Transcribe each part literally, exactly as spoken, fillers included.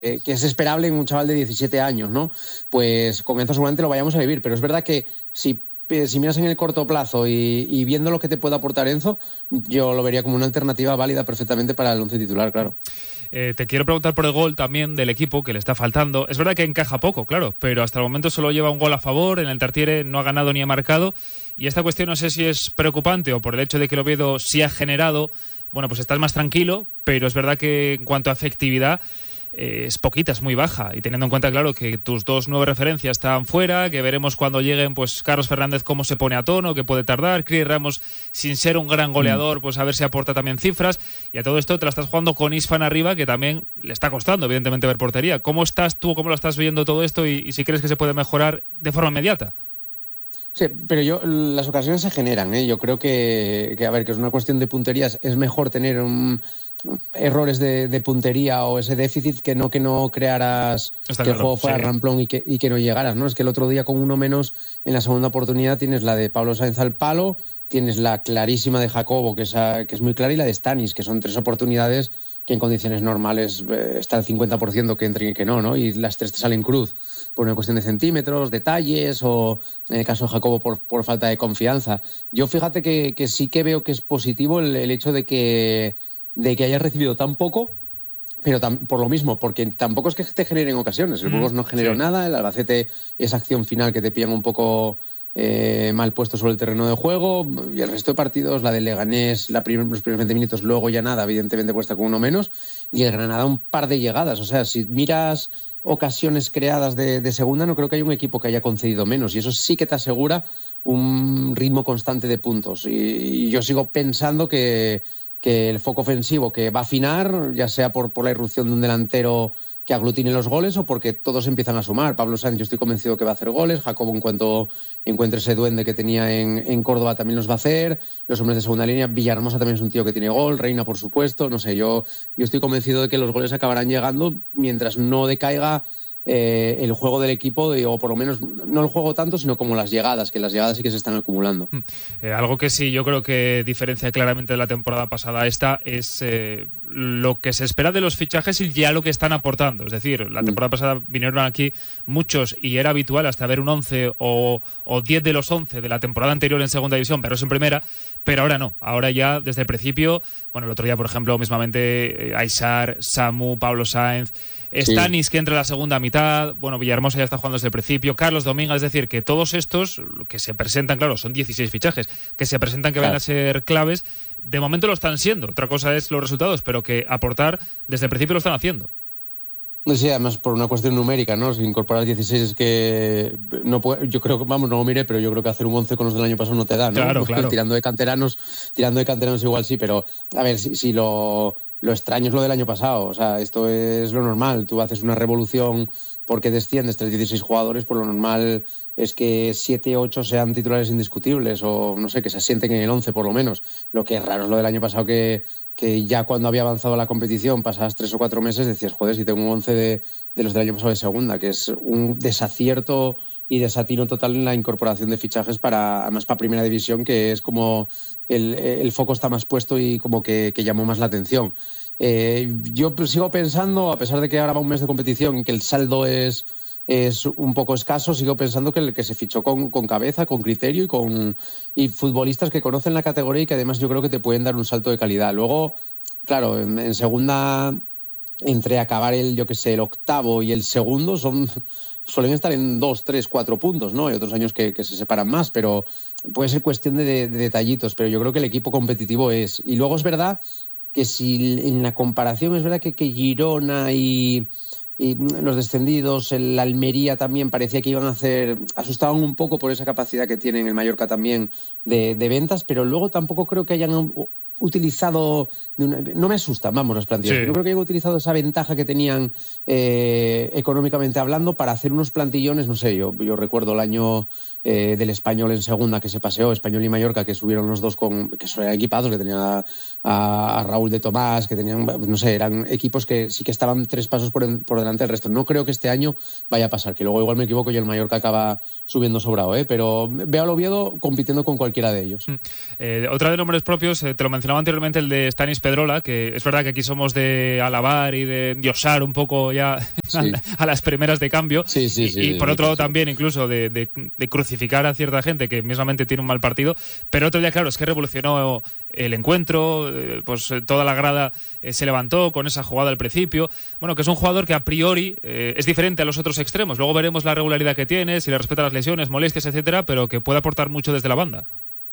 que, que es esperable en un chaval de diecisiete años, ¿no? Pues con Enzo seguramente lo vayamos a vivir, pero es verdad que si, si miras en el corto plazo y, y viendo lo que te puede aportar Enzo, yo lo vería como una alternativa válida perfectamente para el once titular, claro. Eh, te quiero preguntar por el gol también del equipo, que le está faltando. Es verdad que encaja poco, claro, pero hasta el momento solo lleva un gol a favor, en el Tartiere no ha ganado ni ha marcado, y esta cuestión no sé si es preocupante o por el hecho de que el Oviedo sí ha generado, bueno, pues estás más tranquilo, pero es verdad que en cuanto a efectividad eh, es poquita, es muy baja, y teniendo en cuenta, claro, que tus dos nueve referencias están fuera, que veremos cuando lleguen, pues Carlos Fernández cómo se pone a tono, que puede tardar, Chris Ramos sin ser un gran goleador, pues a ver si aporta también cifras, y a todo esto te la estás jugando con Isfan arriba, que también le está costando evidentemente ver portería. ¿Cómo estás tú, cómo lo estás viendo todo esto y, y si crees que se puede mejorar de forma inmediata? Sí, pero yo, las ocasiones se generan, ¿eh? Yo creo que, que, a ver, que es una cuestión de punterías. Es mejor tener un, errores de, de puntería o ese déficit que no que no crearas Está que el claro, juego fuera sí. ramplón y que, y que no llegaras, ¿no? Es que el otro día con uno menos en la segunda oportunidad tienes la de Pablo Sáenz al palo, tienes la clarísima de Jacobo, que es, a, que es muy clara, y la de Stanis, que son tres oportunidades que en condiciones normales eh, está el cincuenta por ciento que entren y que no, ¿no? Y las tres te salen cruz por una cuestión de centímetros, detalles, o en el caso de Jacobo por, por falta de confianza. Yo fíjate que, que sí que veo que es positivo el, el hecho de que, de que hayas recibido tan poco, pero tam, por lo mismo, porque tampoco es que te generen ocasiones. El Mm, Burgos no generó sí. nada, el Albacete es acción final que te pillan un poco eh, mal puesto sobre el terreno de juego, y el resto de partidos, la del Leganés, la primer, los primeros veinte minutos, luego ya nada, evidentemente puesta con uno menos, y el Granada un par de llegadas. O sea, si miras ocasiones creadas de, de segunda, no creo que haya un equipo que haya concedido menos, y eso sí que te asegura un ritmo constante de puntos. Y, y yo sigo pensando que que el foco ofensivo que va a afinar, ya sea por, por la irrupción de un delantero que aglutine los goles o porque todos empiezan a sumar. Pablo Sáenz, yo estoy convencido que va a hacer goles. Jacobo, en cuanto encuentre ese duende que tenía en, en Córdoba, también los va a hacer. Los hombres de segunda línea, Villahermosa también es un tío que tiene gol. Reina, por supuesto. No sé, yo, yo estoy convencido de que los goles acabarán llegando mientras no decaiga eh, el juego del equipo, de, o por lo menos no el juego tanto, sino como las llegadas, que las llegadas sí que se están acumulando. Eh, algo que sí yo creo que diferencia claramente de la temporada pasada a esta es eh, lo que se espera de los fichajes y ya lo que están aportando. Es decir, la temporada pasada vinieron aquí muchos y era habitual hasta ver un once o, o diez de los once de la temporada anterior en segunda división, pero es en primera, pero ahora no. Ahora ya desde el principio, bueno, el otro día por ejemplo mismamente eh, Aishar, Samu, Pablo Sáenz, Stanis sí, que entra en la segunda mitad, bueno, Villahermosa ya está jugando desde el principio, Carlos Dominga, es decir, que todos estos que se presentan, claro, son dieciséis fichajes, que se presentan que claro, van a ser claves, de momento lo están siendo, otra cosa es los resultados, pero que aportar desde el principio lo están haciendo. Sí, además por una cuestión numérica, ¿no? Si incorporar dieciséis es que no puede, yo creo que, vamos, no lo miré, pero yo creo que hacer un once con los del año pasado no te da, ¿no? Claro, claro. Tirando de canteranos, tirando de canteranos igual sí, pero a ver, si, si lo, lo extraño es lo del año pasado, o sea, esto es lo normal, tú haces una revolución porque desciendes tras dieciséis jugadores, pues lo normal es que siete, ocho sean titulares indiscutibles o, no sé, que se asienten en el once por lo menos. Lo que es raro es lo del año pasado que, que ya cuando había avanzado la competición, pasabas tres o cuatro meses, decías, joder, si tengo un once de, de los del año pasado de segunda, que es un desacierto y desatino total en la incorporación de fichajes para, además para primera división, que es como el, el foco está más puesto y como que, que llamó más la atención. Eh, yo sigo pensando, a pesar de que ahora va un mes de competición y que el saldo es, es un poco escaso, sigo pensando que el que se fichó con, con cabeza, con criterio y con y futbolistas que conocen la categoría y que además yo creo que te pueden dar un salto de calidad. Luego, claro, en, en segunda, entre acabar el, yo que sé, el octavo y el segundo, son suelen estar en dos, tres, cuatro puntos, ¿no? Hay otros años que, que se separan más, pero puede ser cuestión de, de, de detallitos, pero yo creo que el equipo competitivo es. Y luego es verdad que si en la comparación es verdad que, que Girona y, y los descendidos, el Almería también parecía que iban a hacer, asustaban un poco por esa capacidad que tienen el Mallorca también de, de ventas, pero luego tampoco creo que hayan utilizado, de una, no me asustan, vamos, las plantillas, sí. No creo que hayan utilizado esa ventaja que tenían eh, económicamente hablando para hacer unos plantillones, no sé, yo, yo recuerdo el año eh, del Español en segunda que se paseó, Español y Mallorca, que subieron los dos con, que son equipados, que tenían a, a, a Raúl de Tomás, que tenían, no sé, eran equipos que sí que estaban tres pasos por, en, por delante del resto. No creo que este año vaya a pasar, que luego igual me equivoco y el Mallorca acaba subiendo sobrado, ¿eh? Pero veo al Oviedo compitiendo con cualquiera de ellos. Eh, otra de nombres propios, eh, te lo mencionaba mencionaba anteriormente el de Stanis Pedrola, que es verdad que aquí somos de alabar y de diosar un poco ya sí. a, a las primeras de cambio. Sí, sí, sí, y, y por sí, otro lado sí. también incluso de, de, de crucificar a cierta gente que mismamente tiene un mal partido. Pero otro día, claro, es que revolucionó el encuentro, eh, pues toda la grada eh, se levantó con esa jugada al principio. Bueno, que es un jugador que a priori eh, es diferente a los otros extremos. Luego veremos la regularidad que tiene, si le respeta las lesiones, molestias, etcétera, pero que puede aportar mucho desde la banda.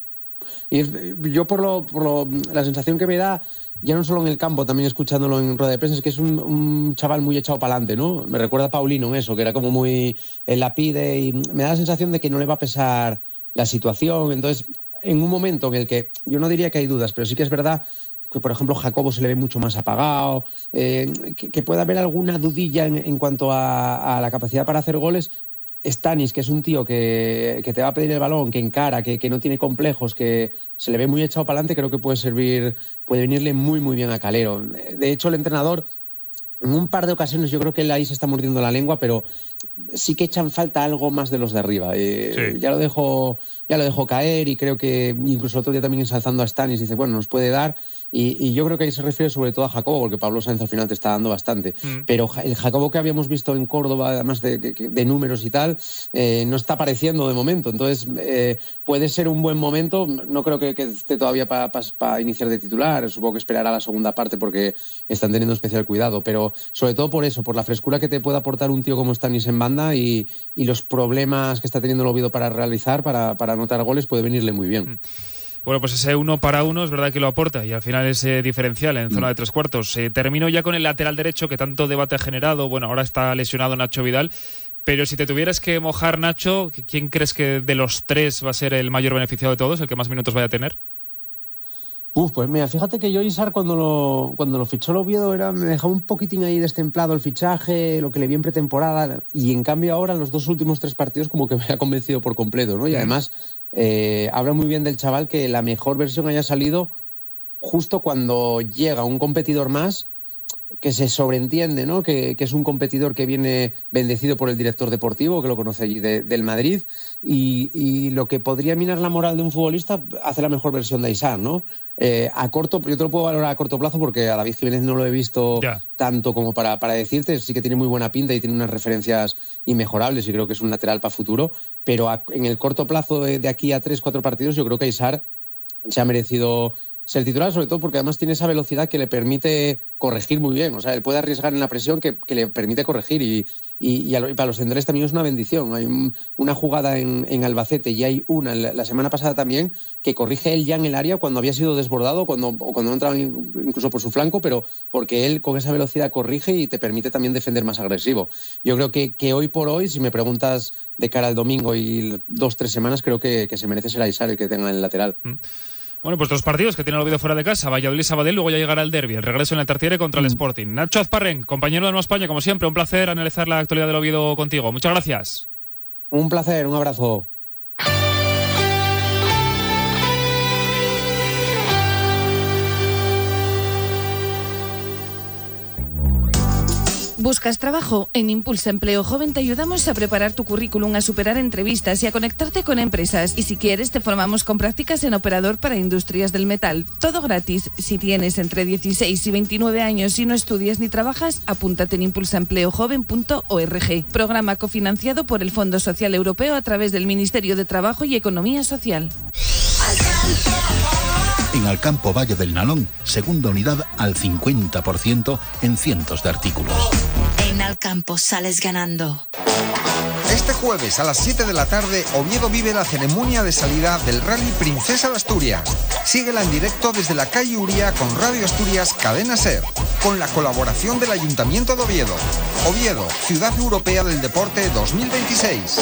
Y yo por lo, por lo la sensación que me da, ya no solo en el campo, también escuchándolo en rueda de prensa, es que es un, un chaval muy echado para adelante, ¿no? Me recuerda a Paulino en eso, que era como muy en la pide, y me da la sensación de que no le va a pesar la situación. Entonces, en un momento en el que yo no diría que hay dudas, pero sí que es verdad que, por ejemplo, Jacobo se le ve mucho más apagado, eh, que, que pueda haber alguna dudilla en, en cuanto a, a la capacidad para hacer goles. Stanis, que es un tío que, que te va a pedir el balón, que encara, que, que no tiene complejos, que se le ve muy echado para adelante, creo que puede servir, puede venirle muy, muy bien a Calero. De hecho, el entrenador, en un par de ocasiones, yo creo que él ahí se está mordiendo la lengua, pero sí que echan falta algo más de los de arriba. Eh, sí. Ya lo dejó, ya lo dejó caer, y creo que incluso el otro día también ensalzando a Stanis, dice, bueno, nos puede dar. Y, y yo creo que ahí se refiere sobre todo a Jacobo, porque Pablo Sáenz al final te está dando bastante. Mm. Pero el Jacobo que habíamos visto en Córdoba, además de, de, de números y tal, eh, no está apareciendo de momento. Entonces, eh, puede ser un buen momento. No creo que, que esté todavía para pa, pa iniciar de titular. Supongo que esperará la segunda parte porque están teniendo especial cuidado. Pero sobre todo por eso, por la frescura que te puede aportar un tío como Stanis en banda, y, y los problemas que está teniendo el Oviedo para realizar, para, para anotar goles, puede venirle muy bien. Mm. Bueno, pues ese uno para uno es verdad que lo aporta, y al final ese diferencial en zona de tres cuartos. Eh, termino ya con el lateral derecho, que tanto debate ha generado. Bueno, ahora está lesionado Nacho Vidal, pero si te tuvieras que mojar, Nacho, ¿quién crees que de los tres va a ser el mayor beneficiado de todos, el que más minutos vaya a tener? Uf, pues mira, fíjate que yo Isar cuando lo, cuando lo fichó el Oviedo era, me dejaba un poquitín ahí destemplado el fichaje, lo que le vi en pretemporada, y en cambio ahora los dos últimos tres partidos como que me ha convencido por completo, ¿no? Y además eh, habla muy bien del chaval, que la mejor versión haya salido justo cuando llega un competidor más, que se sobreentiende, ¿no? Que, que es un competidor que viene bendecido por el director deportivo, que lo conoce allí de, del Madrid, y, y lo que podría minar la moral de un futbolista hace la mejor versión de Isar, ¿no? Eh, a corto, yo te lo puedo valorar a corto plazo porque a David Jiménez no lo he visto ya tanto como para, para decirte. Sí que tiene muy buena pinta y tiene unas referencias inmejorables, y creo que es un lateral para futuro, pero a, en el corto plazo de, de aquí a tres, cuatro partidos, yo creo que Isar se ha merecido ser titular, sobre todo porque además tiene esa velocidad que le permite corregir muy bien. O sea, él puede arriesgar en la presión que, que le permite corregir, y, y, y, a, y para los centrales también es una bendición. Hay un, una jugada en, en Albacete, y hay una la, la semana pasada también, que corrige él ya en el área cuando había sido desbordado, cuando, o cuando no entraba incluso por su flanco, pero porque él con esa velocidad corrige y te permite también defender más agresivo. Yo creo que, que hoy por hoy, si me preguntas de cara al domingo y dos, tres semanas, creo que, que se merece ser Aysar el que tenga en el lateral. Mm. Bueno, pues dos partidos que tiene el Oviedo fuera de casa, Valladolid, Sabadell, luego ya llegará el derbi, el regreso en la Tartiere contra el Sporting. Nacho Azparren, compañero de Nueva España, como siempre, un placer analizar la actualidad del Oviedo contigo. Muchas gracias. Un placer, un abrazo. ¿Buscas trabajo? En Impulsa Empleo Joven te ayudamos a preparar tu currículum, a superar entrevistas y a conectarte con empresas. Y si quieres, te formamos con prácticas en operador para industrias del metal. Todo gratis. Si tienes entre dieciséis y veintinueve años y no estudias ni trabajas, apúntate en impulsa empleo joven punto org. Programa cofinanciado por el Fondo Social Europeo a través del Ministerio de Trabajo y Economía Social. En Alcampo Valle del Nalón, segunda unidad al cincuenta por ciento en cientos de artículos. En Alcampo sales ganando. Este jueves a las siete de la tarde, Oviedo vive la ceremonia de salida del Rally Princesa de Asturias. Síguela en directo desde la calle Uría con Radio Asturias Cadena Ser, con la colaboración del Ayuntamiento de Oviedo. Oviedo, Ciudad Europea del Deporte dos mil veintiséis.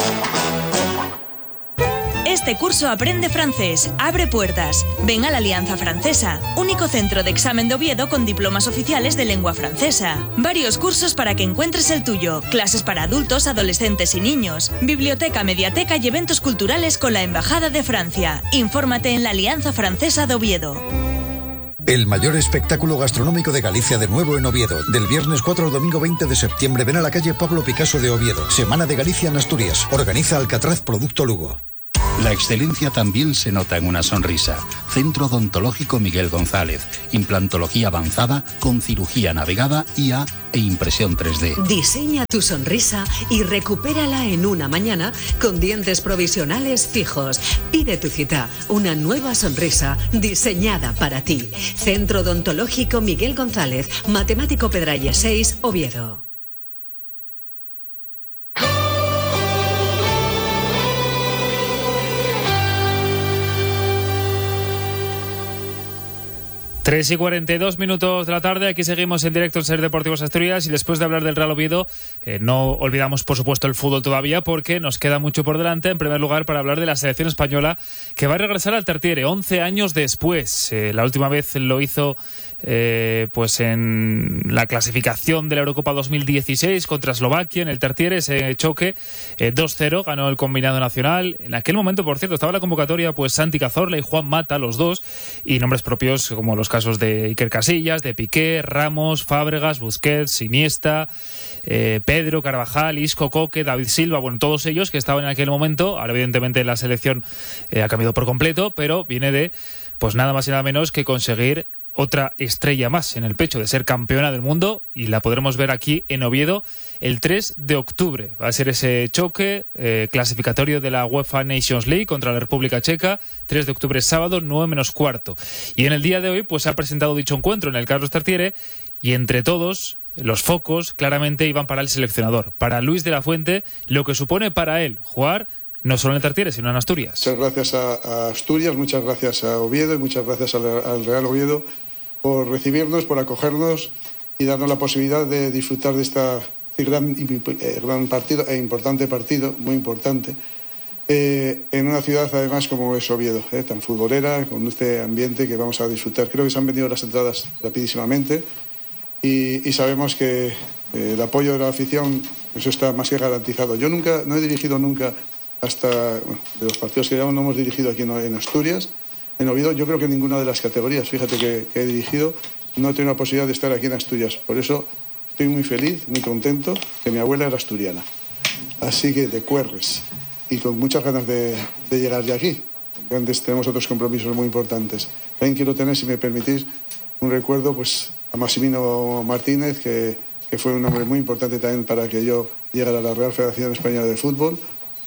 Este curso aprende francés, abre puertas. Ven a la Alianza Francesa, único centro de examen de Oviedo con diplomas oficiales de lengua francesa. Varios cursos para que encuentres el tuyo, clases para adultos, adolescentes y niños, biblioteca, mediateca y eventos culturales con la Embajada de Francia. Infórmate en la Alianza Francesa de Oviedo. El mayor espectáculo gastronómico de Galicia de nuevo en Oviedo. Del viernes cuatro al domingo veinte de septiembre, ven a la calle Pablo Picasso de Oviedo. Semana de Galicia en Asturias. Organiza Alcatraz Producto Lugo. La excelencia también se nota en una sonrisa. Centro Odontológico Miguel González. Implantología avanzada con cirugía navegada, I A e impresión tres D. Diseña tu sonrisa y recupérala en una mañana con dientes provisionales fijos. Pide tu cita. Una nueva sonrisa diseñada para ti. Centro Odontológico Miguel González. Matemático Pedralles seis, Oviedo. tres y cuarenta y dos minutos de la tarde, aquí seguimos en directo en Ser Deportivos Asturias y después de hablar del Real Oviedo, eh, no olvidamos por supuesto el fútbol todavía porque nos queda mucho por delante, en primer lugar para hablar de la selección española que va a regresar al Tartiere once años después. Eh, la última vez lo hizo eh, pues en la clasificación de la Eurocopa dos mil dieciséis contra Eslovaquia en el Tartiere, ese choque eh, dos cero, ganó el combinado nacional. En aquel momento, por cierto, estaba en la convocatoria pues Santi Cazorla y Juan Mata, los dos, y nombres propios como los casos de Iker Casillas, de Piqué, Ramos, Fábregas, Busquets, Iniesta, eh, Pedro, Carvajal, Isco, Coque, David Silva, bueno, todos ellos que estaban en aquel momento. Ahora evidentemente la selección eh, ha cambiado por completo, pero viene de pues nada más y nada menos que conseguir otra estrella más en el pecho, de ser campeona del mundo, y la podremos ver aquí en Oviedo el tres de octubre. Va a ser ese choque eh, clasificatorio de la UEFA Nations League contra la República Checa, tres de octubre sábado, nueve menos cuarto. Y en el día de hoy pues se ha presentado dicho encuentro en el Carlos Tartiere y entre todos los focos claramente iban para el seleccionador, para Luis de la Fuente, lo que supone para él jugar no solo en el Tartiere, sino en Asturias. Muchas gracias a, a Asturias, muchas gracias a Oviedo y muchas gracias al, al Real Oviedo por recibirnos, por acogernos y darnos la posibilidad de disfrutar de este gran, gran partido e importante partido, muy importante, eh, en una ciudad además como es Oviedo, eh, tan futbolera, con este ambiente que vamos a disfrutar. Creo que se han vendido las entradas rapidísimamente y, y sabemos que eh, el apoyo de la afición, eso está más que garantizado. Yo nunca, no he dirigido nunca hasta, bueno, de los partidos que llevamos no hemos dirigido aquí en, en Asturias. En Oviedo yo creo que en ninguna de las categorías, fíjate que, que he dirigido, no he tenido la posibilidad de estar aquí en Asturias. Por eso estoy muy feliz, muy contento, que mi abuela era asturiana. Así que de Cuerres, y con muchas ganas de, de llegar ya aquí. Antes tenemos otros compromisos muy importantes. También quiero tener, si me permitís, un recuerdo pues, a Massimino Martínez, que, que fue un hombre muy importante también para que yo llegara a la Real Federación Española de Fútbol,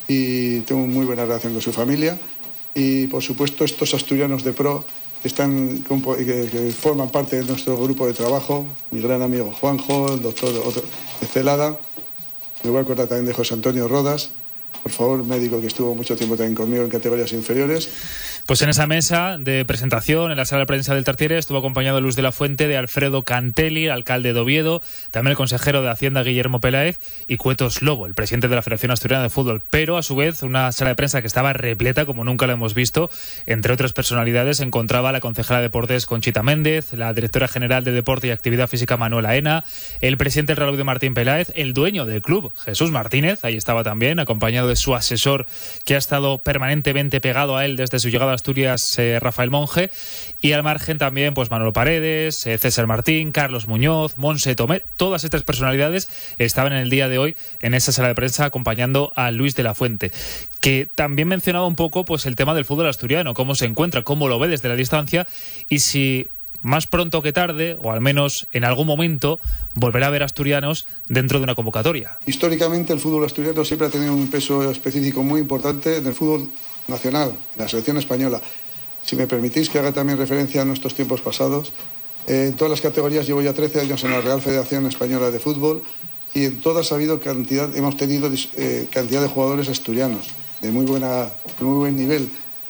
y tengo muy buena relación con su familia. Y, por supuesto, estos asturianos de pro que, están, que, que forman parte de nuestro grupo de trabajo, mi gran amigo Juanjo, el doctor Celada, me voy a acordar también de José Antonio Rodas, por favor, médico que estuvo mucho tiempo también conmigo en categorías inferiores. Pues en esa mesa de presentación, en la sala de prensa del Tartiere, estuvo acompañado de Luis de la Fuente, de Alfredo Cantelli, el alcalde de Oviedo, también el consejero de Hacienda Guillermo Peláez y Cuetos Lobo, el presidente de la Federación Asturiana de Fútbol. Pero a su vez, una sala de prensa que estaba repleta, como nunca la hemos visto. Entre otras personalidades se encontraba la concejala de Deportes Conchita Méndez, la directora general de Deporte y Actividad Física Manuela Ena, el presidente del Real Oviedo Martín Peláez, el dueño del club Jesús Martínez, ahí estaba también, acompañado de su asesor que ha estado permanentemente pegado a él desde su llegada a Asturias, eh, Rafael Monge, y al margen también pues Manolo Paredes, eh, César Martín, Carlos Muñoz, Monse Tomé. Todas estas personalidades estaban en el día de hoy en esa sala de prensa acompañando a Luis de la Fuente, que también mencionaba un poco pues el tema del fútbol asturiano, cómo se encuentra, cómo lo ve desde la distancia y si más pronto que tarde, o al menos en algún momento, volverá a ver asturianos dentro de una convocatoria. Históricamente el fútbol asturiano siempre ha tenido un peso específico muy importante en el fútbol nacional, en la selección española. Si me permitís que haga también referencia a nuestros tiempos pasados, eh, en todas las categorías llevo ya trece años en la Real Federación Española de Fútbol y en todas ha habido cantidad, hemos tenido eh, cantidad de jugadores asturianos de muy, buena, de muy buen nivel.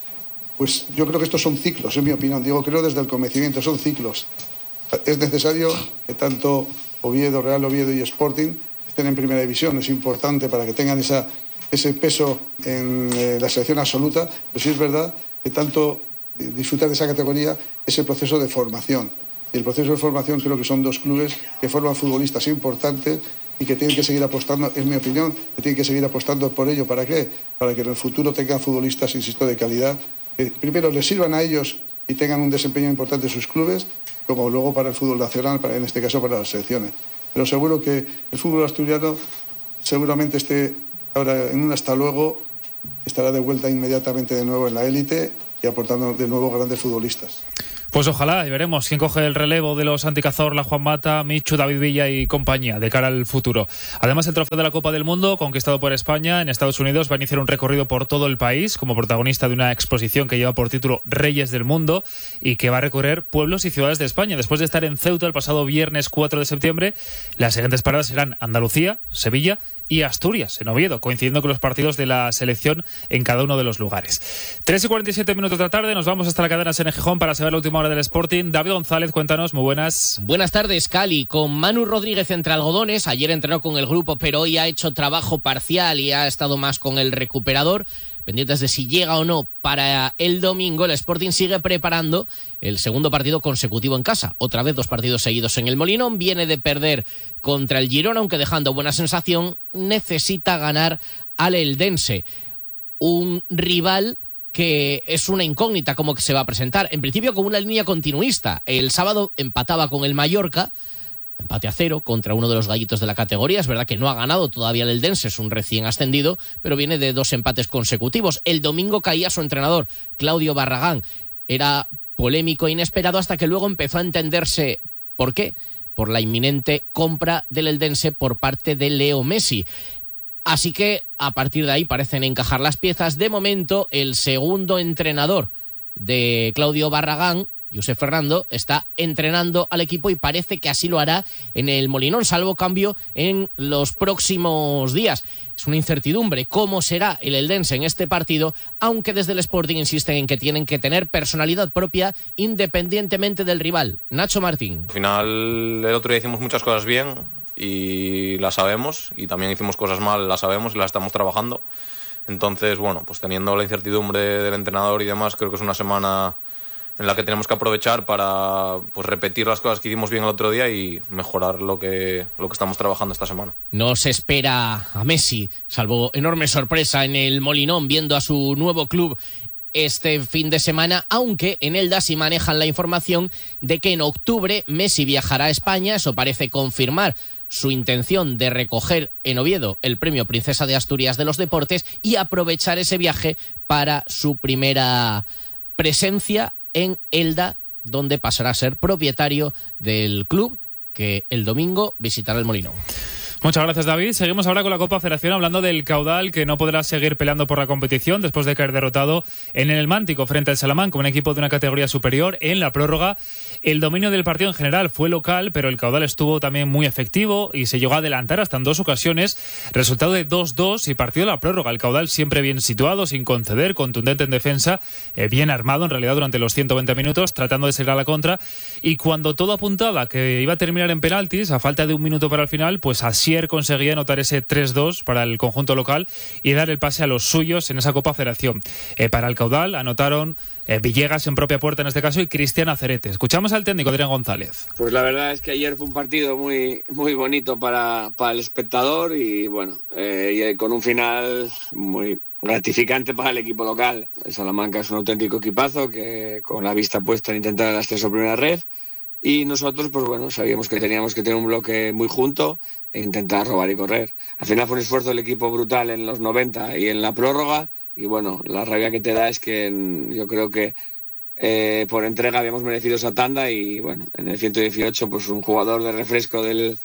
Pues yo creo que estos son ciclos, en mi opinión. Digo, creo desde el convencimiento, son ciclos. Es necesario que tanto Oviedo, Real Oviedo y Sporting estén en primera división. Es importante para que tengan esa, ese peso en eh, la selección absoluta. Pero sí es verdad que tanto disfrutar de esa categoría es el proceso de formación. Y el proceso de formación creo que son dos clubes que forman futbolistas importantes y que tienen que seguir apostando, es mi opinión, que tienen que seguir apostando por ello. ¿Para qué? Para que en el futuro tengan futbolistas, insisto, de calidad, que primero les sirvan a ellos y tengan un desempeño importante en sus clubes, como luego para el fútbol nacional, para, en este caso para las selecciones. Pero seguro que el fútbol asturiano seguramente esté ahora en un hasta luego estará de vuelta inmediatamente de nuevo en la élite y aportando de nuevo grandes futbolistas. Pues ojalá, y veremos quién coge el relevo de los Santi Cazorla, Juan Mata, Michu, David Villa y compañía de cara al futuro. Además, el trofeo de la Copa del Mundo, conquistado por España en Estados Unidos, va a iniciar un recorrido por todo el país como protagonista de una exposición que lleva por título Reyes del Mundo y que va a recorrer pueblos y ciudades de España. Después de estar en Ceuta el pasado viernes cuatro de septiembre, las siguientes paradas serán Andalucía, Sevilla y Asturias, en Oviedo, coincidiendo con los partidos de la selección en cada uno de los lugares. tres y cuarenta y siete minutos de la tarde, nos vamos hasta la cadena Sene Gijón para saber la última hora del Sporting. David González, cuéntanos, muy buenas. Buenas tardes, Cali. Con Manu Rodríguez entre algodones, ayer entrenó con el grupo, pero hoy ha hecho trabajo parcial y ha estado más con el recuperador. Pendientes de si llega o no para el domingo, el Sporting sigue preparando el segundo partido consecutivo en casa. Otra vez dos partidos seguidos en el Molinón. Viene de perder contra el Girona, aunque dejando buena sensación. Necesita ganar al Eldense, un rival que es una incógnita cómo que se va a presentar. En principio con una línea continuista. El sábado empataba con el Mallorca, empate a cero contra uno de los gallitos de la categoría. Es verdad que no ha ganado todavía el Eldense, es un recién ascendido, pero viene de dos empates consecutivos. El domingo caía su entrenador, Claudio Barragán. Era polémico e inesperado hasta que luego empezó a entenderse por qué. Por la inminente compra del Eldense por parte de Leo Messi. Así que a partir de ahí parecen encajar las piezas. De momento, el segundo entrenador de Claudio Barragán, José Fernando, está entrenando al equipo y parece que así lo hará en el Molinón, salvo cambio en los próximos días. Es una incertidumbre cómo será el Eldense en este partido, aunque desde el Sporting insisten en que tienen que tener personalidad propia independientemente del rival. Nacho Martín. Al final, el otro día hicimos muchas cosas bien y las sabemos, y también hicimos cosas mal, las sabemos y las estamos trabajando. Entonces, bueno, pues teniendo la incertidumbre del entrenador y demás, creo que es una semana en la que tenemos que aprovechar para pues repetir las cosas que hicimos bien el otro día y mejorar lo que, lo que estamos trabajando esta semana. No se espera a Messi, salvo enorme sorpresa en el Molinón, viendo a su nuevo club este fin de semana, aunque en Elda sí manejan la información de que en octubre Messi viajará a España. Eso parece confirmar su intención de recoger en Oviedo el premio Princesa de Asturias de los Deportes y aprovechar ese viaje para su primera presencia en Elda, donde pasará a ser propietario del club que el domingo visitará el Molinón. Muchas gracias, David. Seguimos ahora con la Copa Federación, hablando del Caudal, que no podrá seguir peleando por la competición después de caer derrotado en el Mántico frente al Salamanca, un equipo de una categoría superior. En la prórroga, el dominio del partido en general fue local, pero el Caudal estuvo también muy efectivo y se llegó a adelantar hasta en dos ocasiones. Resultado de dos dos y partido de la prórroga. El Caudal siempre bien situado, sin conceder, contundente en defensa, eh, bien armado en realidad durante los ciento veinte minutos, tratando de seguir a la contra. Y cuando todo apuntaba que iba a terminar en penaltis, a falta de un minuto para el final, pues así conseguía anotar ese tres dos para el conjunto local y dar el pase a los suyos en esa Copa Federación. Eh, para el Caudal anotaron eh, Villegas en propia puerta en este caso y Cristian Acerete. Escuchamos al técnico Adrián González. Pues la verdad es que ayer fue un partido muy, muy bonito para, para el espectador y bueno, eh, y con un final muy gratificante para el equipo local. El Salamanca es un auténtico equipazo que con la vista puesta en intentar el ascenso a primera red. Y nosotros, pues bueno, sabíamos que teníamos que tener un bloque muy junto e intentar robar y correr. Al final fue un esfuerzo del equipo brutal en los noventa y en la prórroga. Y bueno, la rabia que te da es que en, yo creo que eh, por entrega habíamos merecido esa tanda. Y bueno, en el ciento dieciocho, pues un jugador de refresco del,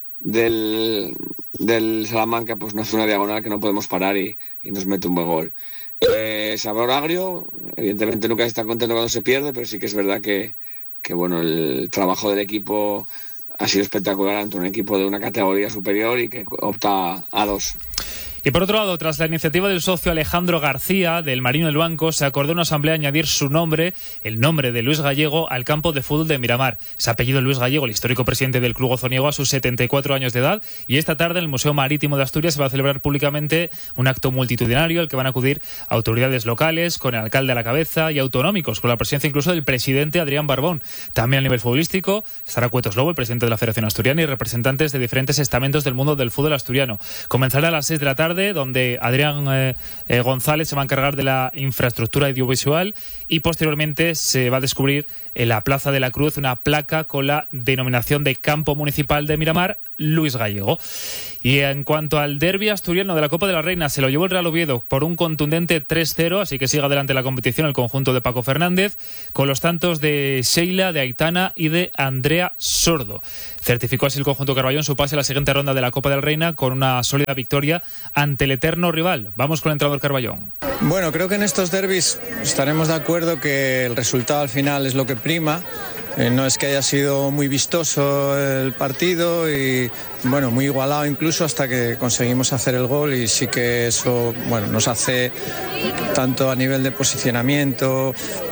del, del Salamanca, pues nos hace una diagonal que no podemos parar y, y nos mete un buen gol. Eh, sabor agrio, evidentemente nunca está contento cuando se pierde, pero sí que es verdad que que bueno, el trabajo del equipo ha sido espectacular ante un equipo de una categoría superior y que opta a dos. Y por otro lado, tras la iniciativa del socio Alejandro García, del Marino del Banco, se acordó en una asamblea añadir su nombre, el nombre de Luis Gallego, al campo de fútbol de Miramar. Ese apellido Luis Gallego, el histórico presidente del Club Gozoniego, a sus setenta y cuatro años de edad. Y esta tarde en el Museo Marítimo de Asturias se va a celebrar públicamente un acto multitudinario al que van a acudir autoridades locales, con el alcalde a la cabeza, y autonómicos, con la presencia incluso del presidente Adrián Barbón. También a nivel futbolístico estará Cuetos Lobo, el presidente de la Federación Asturiana, y representantes de diferentes estamentos del mundo del fútbol asturiano. Comenzará a las seis de de la tarde, donde Adrián eh, eh, González se va a encargar de la infraestructura audiovisual y posteriormente se va a descubrir en la Plaza de la Cruz una placa con la denominación de Campo Municipal de Miramar Luis Gallego. Y en cuanto al derbi asturiano de la Copa de la Reina, se lo llevó el Real Oviedo por un contundente tres cero, así que sigue adelante la competición el conjunto de Paco Fernández, con los tantos de Sheila, de Aitana y de Andrea Sordo. Certificó así el conjunto Carballón su pase a la siguiente ronda de la Copa de la Reina con una sólida victoria ante el eterno rival. Vamos con el entrenador Carballón. Bueno, creo que en estos derbis estaremos de acuerdo que el resultado al final es lo que prima. Eh, no es que haya sido muy vistoso el partido y bueno, muy igualado incluso hasta que conseguimos hacer el gol, y sí que eso bueno, nos hace, tanto a nivel de posicionamiento,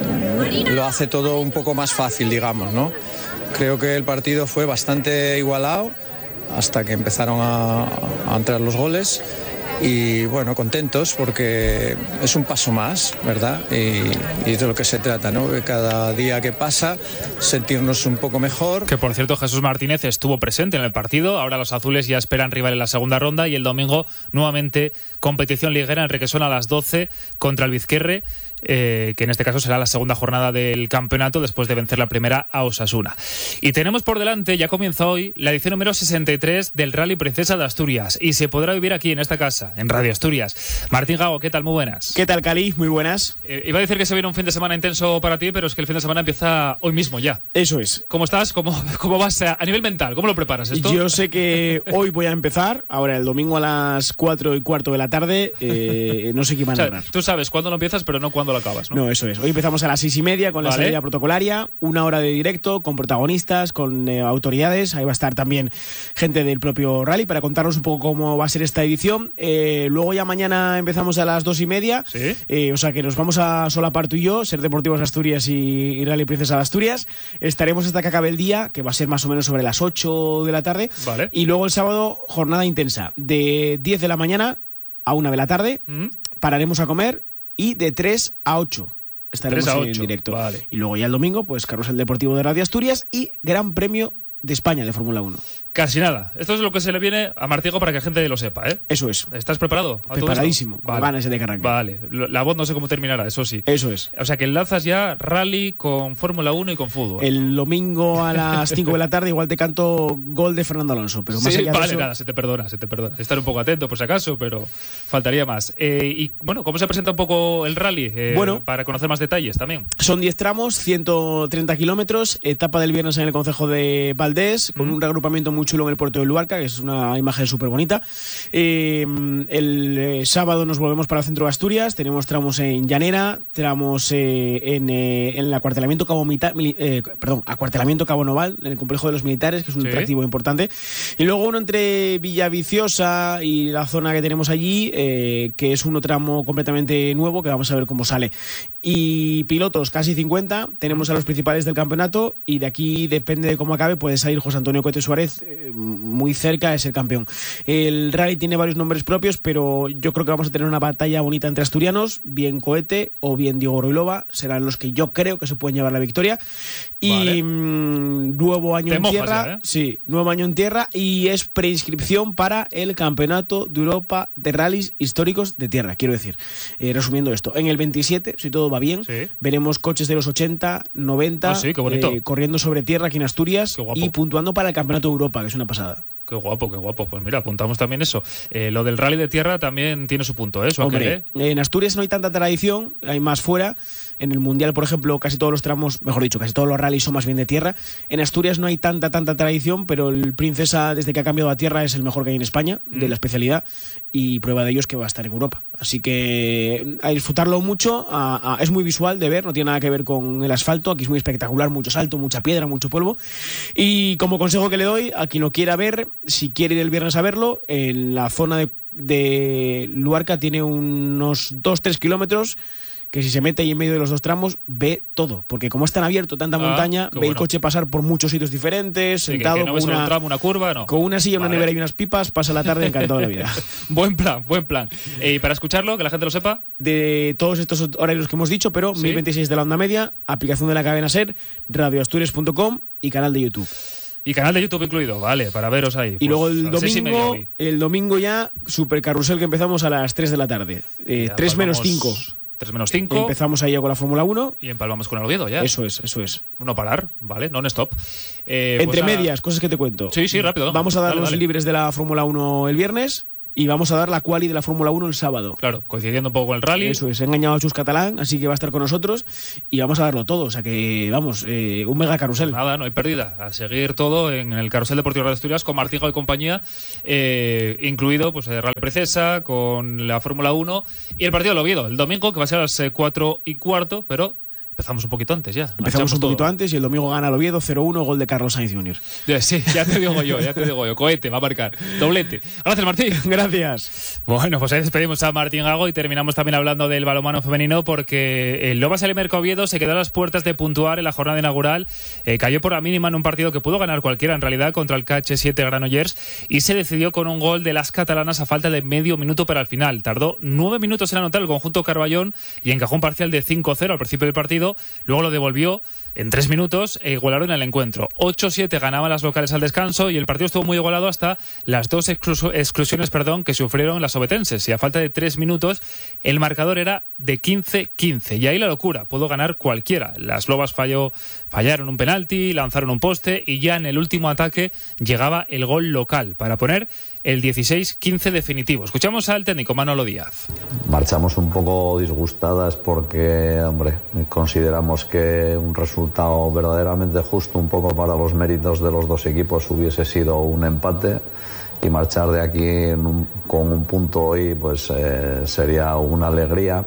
lo hace todo un poco más fácil, digamos, ¿no? Creo que el partido fue bastante igualado hasta que empezaron a, a entrar los goles. Y bueno, contentos porque es un paso más, ¿verdad? Y, y de lo que se trata, ¿no? Que cada día que pasa, sentirnos un poco mejor. Que por cierto, Jesús Martínez estuvo presente en el partido. Ahora los azules ya esperan rival en la segunda ronda y el domingo nuevamente competición liguera en Requesón a las doce contra el Vizquerre, eh, que en este caso será la segunda jornada del campeonato después de vencer la primera a Osasuna. Y tenemos por delante, ya comienza hoy, la edición número sesenta y tres del Rally Princesa de Asturias y se podrá vivir aquí en esta casa, en Radio Asturias. Martín Gago, ¿qué tal? Muy buenas. ¿Qué tal, Cali? Muy buenas. Eh, iba a decir que se viene un fin de semana intenso para ti, pero es que el fin de semana empieza hoy mismo ya. Eso es. ¿Cómo estás? ¿Cómo, cómo vas a, a nivel mental? ¿Cómo lo preparas esto? Yo sé que hoy voy a empezar, ahora el domingo a las cuatro y cuarto de la tarde, eh, no sé qué van a ganar. O sea, tú sabes cuándo lo empiezas, pero no cuándo lo acabas, ¿no? No, eso es. Hoy empezamos a las seis y media con Vale. la salida protocolaria, una hora de directo con protagonistas, con eh, autoridades. Ahí va a estar también gente del propio rally para contarnos un poco cómo va a ser esta edición. Eh, luego ya mañana empezamos a las dos y media. ¿Sí? Eh, o sea que nos vamos a solapar tú y yo, Ser Deportivos Asturias y, y Rally Princesa de Asturias. Estaremos hasta que acabe el día, que va a ser más o menos sobre las ocho de la tarde. Vale. Y luego el sábado, jornada intensa, de diez de la mañana a una de la tarde. ¿Mm? Pararemos a comer y de tres a ocho estaremos tres a en ocho, directo. vale. Y luego ya el domingo, pues carrusel deportivo de Radio Asturias y Gran Premio de España de Fórmula uno. Casi nada. Esto es lo que se le viene a Martigo para que la gente lo sepa, ¿eh? Eso es. ¿Estás preparado? a todo Preparadísimo. esto? Con Vale. ganas de que arranque. Vale. La voz no sé cómo terminará, eso sí. Eso es. O sea que enlazas ya rally con Fórmula uno y con fútbol. El domingo a las cinco de la tarde igual te canto gol de Fernando Alonso, pero más Sí, allá de vale, eso... nada, se te perdona, se te perdona. Estar un poco atento por si acaso, pero faltaría más. Eh, y bueno, ¿cómo se presenta un poco el rally? Eh, Bueno. para conocer más detalles también. Son diez tramos, ciento treinta kilómetros, etapa del viernes en el concejo de Valdés, con Mm. un reagrupamiento muy chulo en el puerto de Luarca, que es una imagen súper bonita. Eh, el eh, sábado nos volvemos para el centro de Asturias, tenemos tramos en Llanera, tramos eh, en, eh, en el acuartelamiento Cabo Mita- Mili- eh, perdón, acuartelamiento Cabo Noval, en el complejo de los militares, que es un Sí. atractivo importante. Y luego uno entre Villaviciosa y la zona que tenemos allí, eh, que es un tramo completamente nuevo, que vamos a ver cómo sale. Y pilotos, casi cincuenta, tenemos a los principales del campeonato y de aquí, depende de cómo acabe, puede salir José Antonio Coete Suárez, eh, muy cerca de ser campeón. El rally tiene varios nombres propios, pero yo creo que vamos a tener una batalla bonita entre asturianos, bien Coete o bien Diego Roilova, serán los que yo creo que se pueden llevar la victoria. Y Vale. mm, nuevo año Te en mojas tierra, ya, ¿eh? sí, nuevo año en tierra y es preinscripción para el Campeonato de Europa de Rallys Históricos de Tierra, quiero decir. Eh, resumiendo esto, en el veintisiete, si todo va bien, Sí. veremos coches de los ochenta, noventa Ah, sí, qué bonito. eh, corriendo sobre tierra aquí en Asturias Qué guapo. y puntuando para el Campeonato de Europa, que es una pasada. Qué guapo, qué guapo. Pues mira, apuntamos también eso. Eh, lo del rally de tierra también tiene su punto, ¿eh? Su aquel, Hombre, ¿eh? en Asturias no hay tanta tradición, hay más fuera. En el Mundial, por ejemplo, casi todos los tramos, mejor dicho, casi todos los rallies son más bien de tierra. En Asturias no hay tanta, tanta tradición, pero el Princesa, desde que ha cambiado a tierra, es el mejor que hay en España, de Mm. la especialidad, y prueba de ello es que va a estar en Europa. Así que a disfrutarlo mucho, a- a- es muy visual de ver, no tiene nada que ver con el asfalto, aquí es muy espectacular, mucho salto, mucha piedra, mucho polvo. Y como consejo que le doy, a quien lo quiera ver, si quiere ir el viernes a verlo, en la zona de, de Luarca tiene unos dos tres kilómetros que si se mete ahí en medio de los dos tramos, ve todo. Porque como es tan abierto, tanta Ah, montaña, qué ve el bueno. coche pasar por muchos sitios diferentes, Sí, que- sentado que no ves con, solo un una, tramo, una curva, no. con una silla, una Vale. nevera y unas pipas, pasa la tarde encantado de la vida. Buen plan, buen plan. Eh, y para escucharlo, que la gente lo sepa. De todos estos horarios que hemos dicho, pero Sí. mil veintiséis de la onda media, aplicación de la cadena SER, radioasturias punto com y canal de YouTube. Y canal de YouTube incluido, vale, para veros ahí. Y pues, luego el a las seis y media domingo, hoy. el domingo ya, Super Carrusel, que empezamos a las tres de la tarde. Eh, Ya tres menos empalmamos- cinco. tres menos cinco. Empezamos ahí ya con la Fórmula uno. Y empalmamos con el Oviedo ya. Eso es, eso es. No parar, ¿vale? Non-stop. Eh, Entre pues a- medias, cosas que te cuento. Sí, sí, rápido. Vamos a dar Dale, los dale. libres de la Fórmula uno el viernes y vamos a dar la quali de la Fórmula uno el sábado. Claro, coincidiendo un poco con el rally. Eso es, he engañado a Chus Catalán, así que va a estar con nosotros y vamos a darlo todo. O sea que, vamos, eh, un mega carrusel. Nada, no hay pérdida. A seguir todo en el Carrusel Deportivo de Asturias con Martín Gao y compañía, eh, incluido pues el Rally Princesa, con la Fórmula uno y el partido del Oviedo, el domingo, que va a ser a las eh, cuatro y cuarto, pero empezamos un poquito antes ya. Empezamos Marchamos un poquito todo. antes y el domingo gana el Oviedo cero uno, gol de Carlos Sainz junior Ya, Sí, ya te digo yo, ya te digo yo. Cohete, va a marcar. Doblete. Gracias, Martín. Gracias. Bueno, pues ahí despedimos a Martín Gago y terminamos también hablando del balonmano femenino porque el Lobas Alimerca Oviedo se quedó a las puertas de puntuar en la jornada inaugural. Eh, cayó por la mínima en un partido que pudo ganar cualquiera en realidad contra el K H siete Granollers y se decidió con un gol de las catalanas a falta de medio minuto para el final. Tardó nueve minutos en anotar el conjunto Carballón y encajó un parcial de cinco cero al principio del partido. Luego lo devolvió en tres minutos e igualaron el encuentro. ocho siete ganaban las locales al descanso y el partido estuvo muy igualado hasta las dos excluso- exclusiones perdón, que sufrieron las obetenses. Y a falta de tres minutos el marcador era de quince quince. Y ahí la locura, pudo ganar cualquiera. Las Lobas falló, fallaron un penalti, lanzaron un poste y ya en el último ataque llegaba el gol local para poner el dieciséis quince definitivo. Escuchamos al técnico Manolo Díaz. Marchamos un poco disgustadas porque, hombre, consideramos que un resultado verdaderamente justo, un poco para los méritos de los dos equipos, hubiese sido un empate y marchar de aquí en un, con un punto hoy pues eh, sería una alegría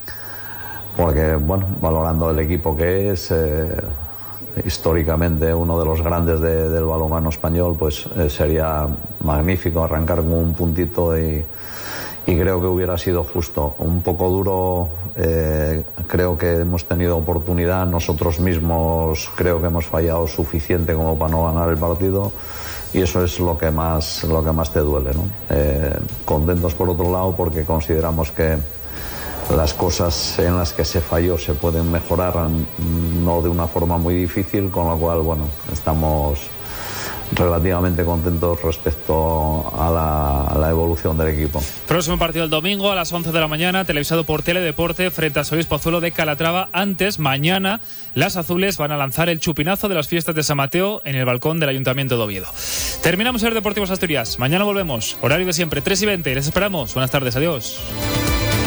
porque, bueno, valorando el equipo que es, eh, históricamente uno de los grandes de, del balonmano español, pues eh, sería magnífico arrancar con un puntito y, y creo que hubiera sido justo. Un poco duro, eh, creo que hemos tenido oportunidad, nosotros mismos creo que hemos fallado suficiente como para no ganar el partido y eso es lo que más, lo que más te duele, ¿no? Eh, contentos por otro lado porque consideramos que las cosas en las que se falló se pueden mejorar, no de una forma muy difícil, con lo cual, bueno, estamos relativamente contentos respecto a la, a la evolución del equipo. Próximo partido el domingo a las once de la mañana, televisado por Teledeporte frente a Solís Pozuelo de Calatrava. Antes, mañana, las azules van a lanzar el chupinazo de las fiestas de San Mateo en el balcón del Ayuntamiento de Oviedo. Terminamos el Deportivos Asturias. Mañana volvemos. Horario de siempre, tres y veinte. Les esperamos. Buenas tardes. Adiós.